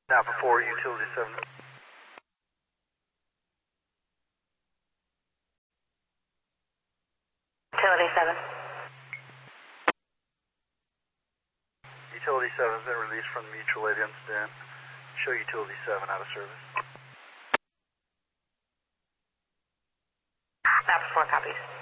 Napa 4, Utility 7. Utility 7. Utility 7 has been released from the mutual aid incident. Show Utility 7 out of service. Napa 4 copies.